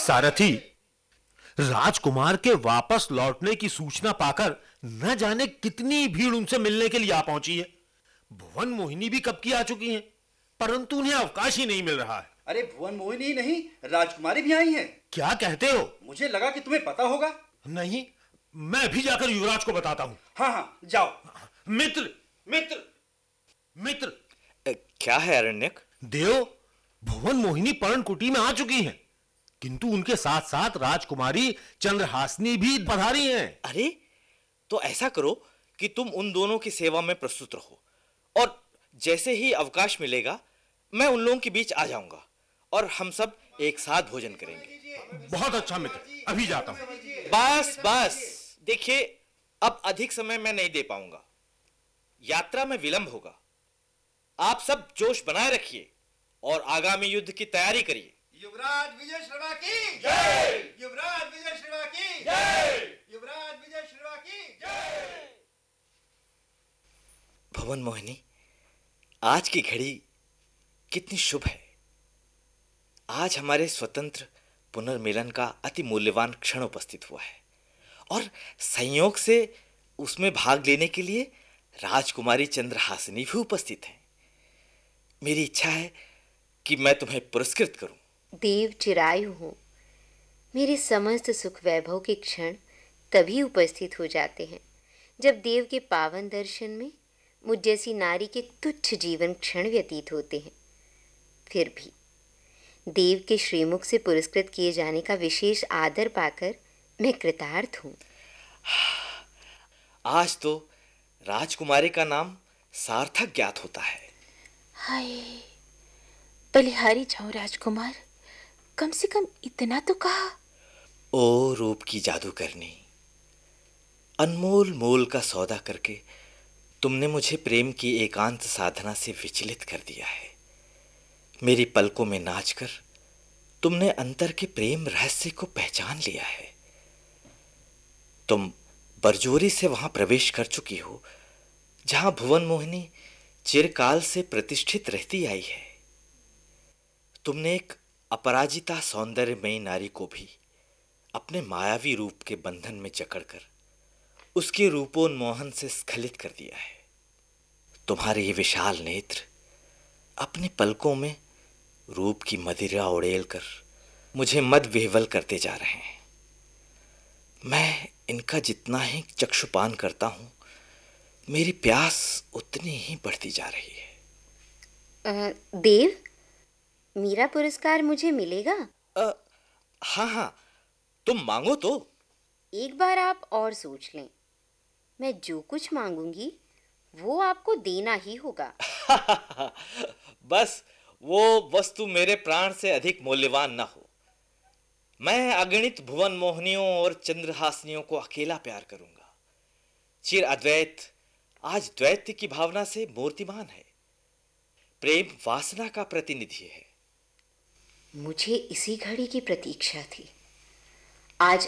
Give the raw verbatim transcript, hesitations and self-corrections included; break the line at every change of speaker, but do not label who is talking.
सारथी, राजकुमार के वापस लौटने की सूचना पाकर न जाने कितनी भीड़ उनसे मिलने के लिए आ पहुंची है। भुवन मोहिनी भी कब की आ चुकी हैं, परंतु उन्हें अवकाश ही नहीं मिल रहा है।
अरे भुवन मोहिनी नहीं, राजकुमारी भी आई हैं।
क्या कहते हो?
मुझे लगा कि तुम्हें पता होगा।
नहीं, मैं भी जाकर युवराज को बताता हूं।
हाँ हाँ, जाओ।
मित्र मित्र मित्र
ए, क्या है अरण्यक?
देव, भुवन मोहिनी पर्णकुटी में आ चुकी हैं, किंतु उनके साथ साथ राजकुमारी चंद्रहासिनी भी पधारी हैं।
अरे, तो ऐसा करो कि तुम उन दोनों की सेवा में प्रस्तुत रहो, और जैसे ही अवकाश मिलेगा मैं उन लोगों के बीच आ जाऊंगा और हम सब एक साथ भोजन करेंगे।
बहुत अच्छा मित्र, अभी जाता हूं।
बस बस, देखिए अब अधिक समय मैं नहीं दे पाऊंगा, यात्रा में विलंब होगा। आप सब जोश बनाए रखिए और आगामी युद्ध की तैयारी करिए।
युवराज विजय श्रवा की जय! युवराज विजय श्रवा की जय! युवराज विजय श्रवा की जय!
भुवन मोहिनी, आज की घड़ी कितनी शुभ है। आज हमारे स्वतंत्र पुनर्मिलन का अति मूल्यवान क्षण उपस्थित हुआ है, और संयोग से उसमें भाग लेने के लिए राजकुमारी चंद्रहासिनी भी उपस्थित हैं। मेरी इच्छा है कि मैं तुम्हें पुरस्कृत करूं।
देव चिरायु हो, मेरे समस्त सुख वैभव के क्षण तभी उपस्थित हो जाते हैं जब देव के पावन दर्शन में मुझ जैसी नारी के तुच्छ जीवन क्षण व्यतीत होते हैं। फिर भी देव के श्रीमुख से पुरस्कृत किए जाने का विशेष आदर पाकर मैं कृतार्थ हूँ।
आज तो राजकुमारी का नाम सार्थक ज्ञात होता है।
हाय, बलिहारी जाऊं राजकुमार, कम से कम इतना तो कहा।
ओ रूप की जादूगरनी, अनमोल मोल का सौदा करके तुमने मुझे प्रेम की एकांत साधना से विचलित कर दिया है। मेरी पलकों में नाचकर तुमने अंतर के प्रेम रहस्य को पहचान लिया है। तुम बरजोरी से वहां प्रवेश कर चुकी हो जहां भुवन मोहिनी चिरकाल से प्रतिष्ठित रहती आई है। तुमने एक अपराजिता सौंदर्यमयी नारी को भी अपने मायावी रूप के बंधन में जकड़कर उसके रूपोन्मोहन से स्खलित कर दिया है। तुम्हारे ये विशाल नेत्र अपनी पलकों में रूप की मदिरा उड़ेल कर मुझे मद विह्वल करते जा रहे हैं। मैं इनका जितना ही चक्षुपान करता हूं, मेरी प्यास उतनी ही बढ़ती जा रही है।
अ, देव, मेरा पुरस्कार मुझे मिलेगा?
आ, हाँ हाँ, तुम मांगो तो।
एक बार आप और सोच लें, मैं जो कुछ मांगूंगी वो आपको देना ही होगा।
बस वो वस्तु मेरे प्राण से अधिक मूल्यवान न हो। मैं अगणित भुवन मोहनियों और चंद्रहासिनियों को अकेला प्यार करूंगा। चिर अद्वैत आज द्वैत की भावना से मूर्तिमान है। प्रेम वासना का प्रतिनिधि है।
मुझे इसी घड़ी की प्रतीक्षा थी। आज